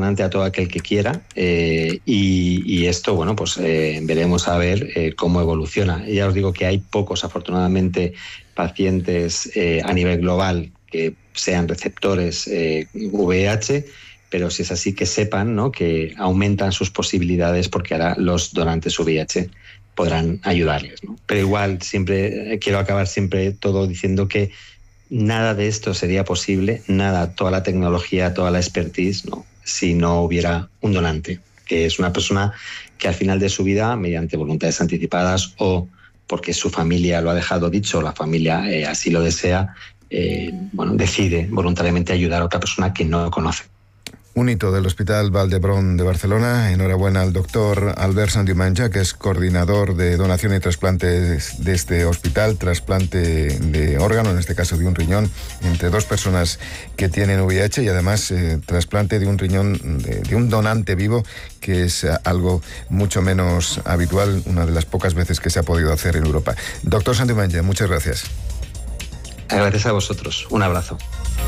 donante a todo aquel que quiera, y esto, bueno, pues veremos a ver cómo evoluciona. Ya os digo que hay pocos, afortunadamente, pacientes a nivel global que sean receptores VIH, pero si es así, que sepan, ¿no?, que aumentan sus posibilidades, porque ahora los donantes VIH podrán ayudarles, ¿no? Pero igual, siempre quiero acabar siempre todo diciendo que nada de esto sería posible, nada, toda la tecnología, toda la expertise, ¿no?, si no hubiera un donante, que es una persona que al final de su vida, mediante voluntades anticipadas o porque su familia lo ha dejado dicho, la familia así lo desea, decide voluntariamente ayudar a otra persona que no lo conoce. Un hito del Hospital Vall d'Hebron de Barcelona. Enhorabuena al doctor Albert Sandiumanja, que es coordinador de donación y trasplantes de este hospital, trasplante de órgano, en este caso de un riñón, entre dos personas que tienen VIH, y además trasplante de un riñón de un donante vivo, que es algo mucho menos habitual, una de las pocas veces que se ha podido hacer en Europa. Doctor Sandiumanja, muchas gracias. Gracias a vosotros. Un abrazo.